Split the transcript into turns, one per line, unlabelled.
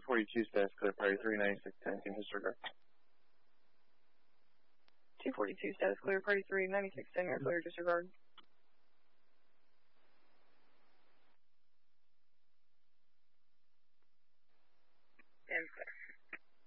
242 status clear, party 39610, can disregard.
242 status clear, party 39610, you're clear, disregard.